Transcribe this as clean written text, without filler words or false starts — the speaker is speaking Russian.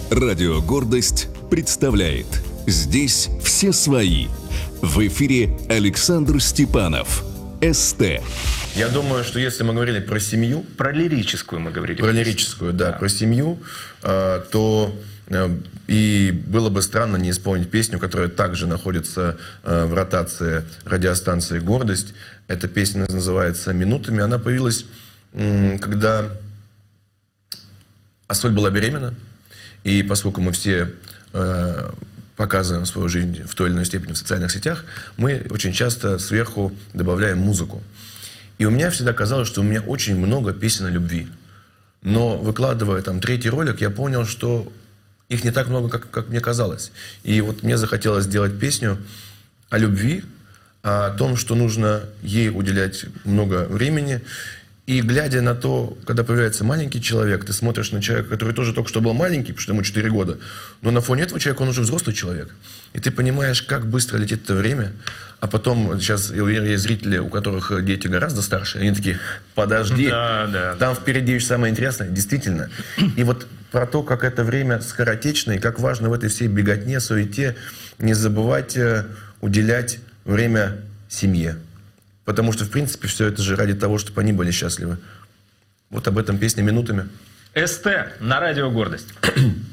Радио «Гордость» представляет «Здесь все свои». В эфире Александр Степанов. СТ. Я думаю, что если мы говорили про семью... Про лирическую мы говорили. Про лирическую, да. Про семью, то и было бы странно не исполнить песню, которая также находится в ротации радиостанции «Гордость». Эта песня называется «Минутами». Она появилась, когда Ассоль была беременна. И поскольку мы все показываем свою жизнь в той или иной степени в социальных сетях, мы очень часто сверху добавляем музыку. И у меня всегда казалось, что у меня очень много песен о любви. Но выкладывая там 3-й ролик, я понял, что их не так много, как мне казалось. И вот мне захотелось сделать песню о любви, о том, что нужно ей уделять много времени. И глядя на то, когда появляется маленький человек, ты смотришь на человека, который тоже только что был маленький, потому что ему 4 года, но на фоне этого человека он уже взрослый человек. И ты понимаешь, как быстро летит это время. А потом, сейчас, я уверен, есть зрители, у которых дети гораздо старше, они такие: подожди, там впереди еще самое интересное. Действительно. И вот про то, как это время скоротечно, и как важно в этой всей беготне, суете не забывать уделять время семье. Потому что, в принципе, все это же ради того, чтобы они были счастливы. Вот об этом песня «Минутами». СТ на радио «Гордость».